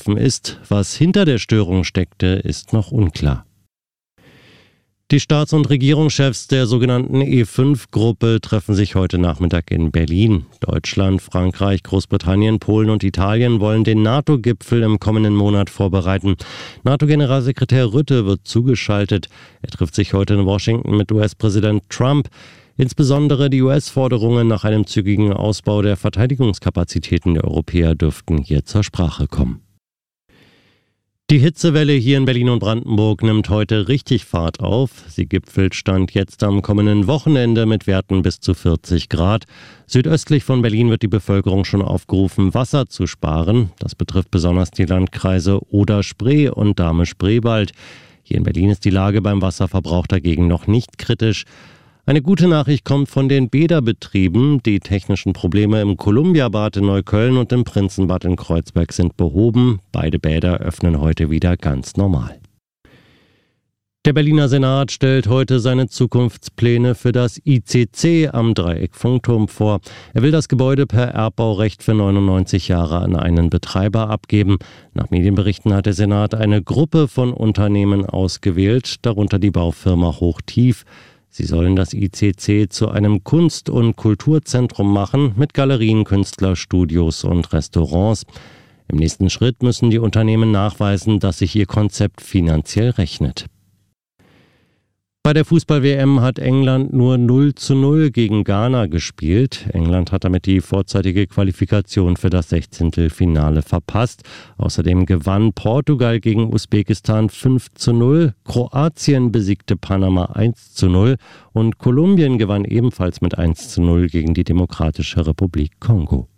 abgelaufen ist. Was hinter der Störung steckte, ist noch unklar. Die Staats- und Regierungschefs der sogenannten E5-Gruppe treffen sich heute Nachmittag in Berlin. Deutschland, Frankreich, Großbritannien, Polen und Italien wollen den NATO-Gipfel im kommenden Monat vorbereiten. NATO-Generalsekretär Rutte wird zugeschaltet. Er trifft sich heute in Washington mit US-Präsident Trump. Insbesondere die US-Forderungen nach einem zügigen Ausbau der Verteidigungskapazitäten der Europäer dürften hier zur Sprache kommen. Die Hitzewelle hier in Berlin und Brandenburg nimmt heute richtig Fahrt auf. Sie gipfelt Stand jetzt am kommenden Wochenende mit Werten bis zu 40 Grad. Südöstlich von Berlin wird die Bevölkerung schon aufgerufen, Wasser zu sparen. Das betrifft besonders die Landkreise Oder-Spree und Dahme-Spreewald. Hier in Berlin ist die Lage beim Wasserverbrauch dagegen noch nicht kritisch. Eine gute Nachricht kommt von den Bäderbetrieben. Die technischen Probleme im Columbiabad in Neukölln und im Prinzenbad in Kreuzberg sind behoben. Beide Bäder öffnen heute wieder ganz normal. Der Berliner Senat stellt heute seine Zukunftspläne für das ICC am Dreieck-Funkturm vor. Er will das Gebäude per Erbbaurecht für 99 Jahre an einen Betreiber abgeben. Nach Medienberichten hat der Senat eine Gruppe von Unternehmen ausgewählt, darunter die Baufirma Hochtief. Sie sollen das ICC zu einem Kunst- und Kulturzentrum machen mit Galerien, Künstlerstudios und Restaurants. Im nächsten Schritt müssen die Unternehmen nachweisen, dass sich ihr Konzept finanziell rechnet. Bei der Fußball-WM hat England nur 0:0 gegen Ghana gespielt. England hat damit die vorzeitige Qualifikation für das 16. Finale verpasst. Außerdem gewann Portugal gegen Usbekistan 5:0, Kroatien besiegte Panama 1:0 und Kolumbien gewann ebenfalls mit 1:0 gegen die Demokratische Republik Kongo.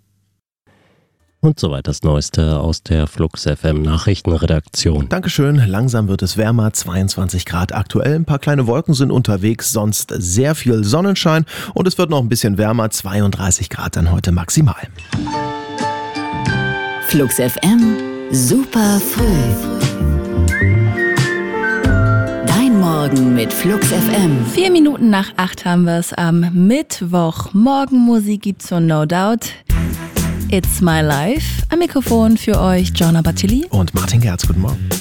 Und soweit das Neueste aus der Flux FM Nachrichtenredaktion. Dankeschön. Langsam wird es wärmer, 22 Grad aktuell. Ein paar kleine Wolken sind unterwegs, sonst sehr viel Sonnenschein. Und es wird noch ein bisschen wärmer, 32 Grad dann heute maximal. Flux FM, super früh. Dein Morgen mit Flux FM. 4 Minuten nach 8 haben wir es am Mittwoch. Morgenmusik gibt's von No Doubt. It's My Life. Am Mikrofon für euch Gianna Battili und Martin Gerz. Guten Morgen.